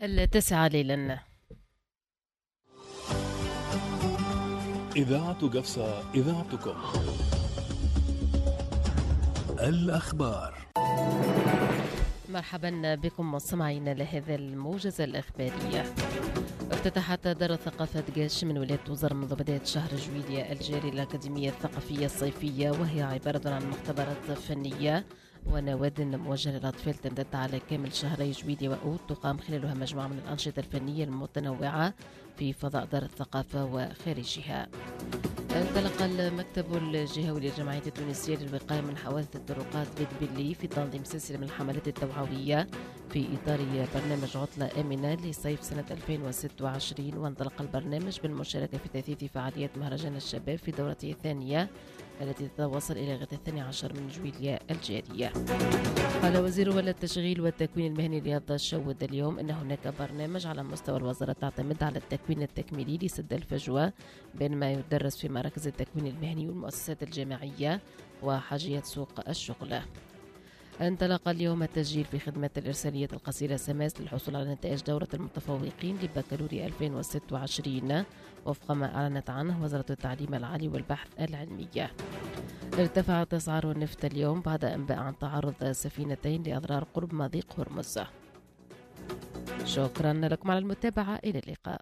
9 ليلا. إذاعة قفصة، إذاعتكم. الأخبار. مرحبا بكم مستمعينا لهذا الموجز الإخبارية. افتتحت دار الثقافة قاش من ولاية وزر منذ بداية شهر جويلية الجاري الأكاديمية الثقافية الصيفية، وهي عبارة عن مختبرات فنية ونواد موجهة للأطفال تمتد على كامل شهري جويلية وأوت، تقام خلالها مجموعة من الأنشطة الفنية المتنوعة في فضاء دار الثقافة وخارجها. انطلق المكتب الجهوي للجمعية التونسية للوقاية من حوادث الطرقات بيلي في تنظيم سلسلة من الحملات التوعوية في إطار برنامج عطلة آمنة لصيف سنة 2026. وانطلق البرنامج بالمشاركة في تثييث فعاليات مهرجان الشباب في دورته الثانية التي تتواصل إلى غاية 12 من جويلية الجارية. قال وزير التشغيل والتكوين المهني رياض الشود اليوم أن هناك برنامج على مستوى الوزارة تعتمد على التكوين التكميلي لسد الفجوة بين ما يدرس في مراكز التكوين المهني والمؤسسات الجامعية وحاجية سوق الشغل. انطلق اليوم التسجيل في خدمة الإرسالية القصيرة سماس للحصول على نتائج دورة المتفوقين لبكالوريا 2026 وفق ما أعلنت عنه وزارة التعليم العالي والبحث العلمي. ارتفعت أسعار النفط اليوم بعد أنباء عن تعرض سفينتين لأضرار قرب مضيق هرمز. شكرا لكم على المتابعة، إلى اللقاء.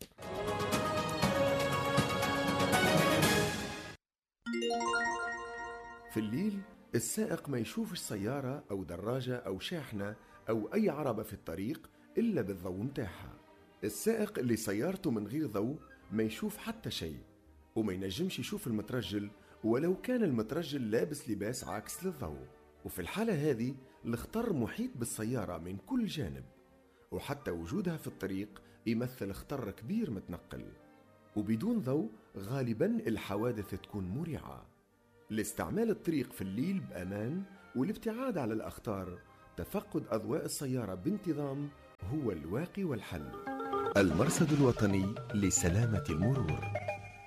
في الليل السائق ما يشوفش سيارة أو دراجة أو شاحنة أو أي عربة في الطريق إلا بالضوء متاعها. السائق اللي سيارته من غير ضوء ما يشوف حتى شيء، وما ينجمش يشوف المترجل ولو كان المترجل لابس لباس عاكس للضوء. وفي الحالة هذه الخطر محيط بالسيارة من كل جانب، وحتى وجودها في الطريق يمثل خطر كبير متنقل. وبدون ضوء غالبا الحوادث تكون مريعة. لاستعمال الطريق في الليل بأمان والابتعاد على الأخطار، تفقد أضواء السيارة بانتظام هو الواقي والحل. المرصد الوطني لسلامة المرور.